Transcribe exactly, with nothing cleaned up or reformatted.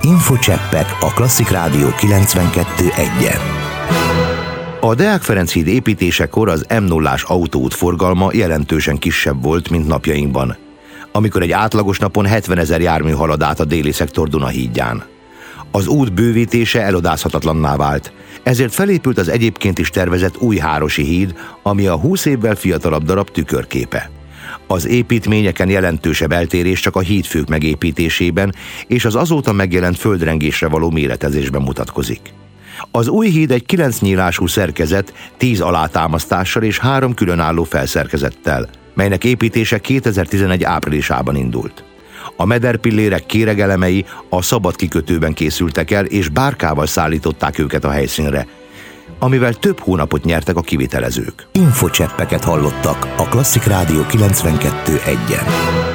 Infocseppek a Klasszik Rádió kilencvenkettő egyen. A Deák Ferenc híd építésekor az M nullás autóút forgalma jelentősen kisebb volt, mint napjainkban, amikor egy átlagos napon hetvenezer jármű halad át a déli szektor Dunahídján. Az út bővítése elodázhatatlanná vált, ezért felépült az egyébként is tervezett Újhárosi híd, ami a húsz évvel fiatalabb darab tükörképe. Az építményeken jelentősebb eltérés csak a hídfők megépítésében és az azóta megjelent földrengésre való méretezésben mutatkozik. Az új híd egy kilenc nyílású szerkezet, tíz alátámasztással és három különálló felszerkezettel, melynek építése kétezer-tizenegy áprilisában indult. A mederpillérek kéregelemei a szabad kikötőben készültek el, és bárkával szállították őket a helyszínre, amivel több hónapot nyertek a kivitelezők. Infocseppeket hallottak a Klasszik Rádió kilencvenkettő egyen.